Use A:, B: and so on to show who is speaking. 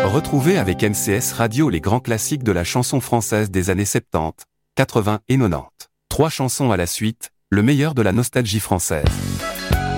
A: Retrouvez avec NCS Radio les grands classiques de la chanson française des années 70, 80 et 90. 3 chansons à la suite, le meilleur de la nostalgie française.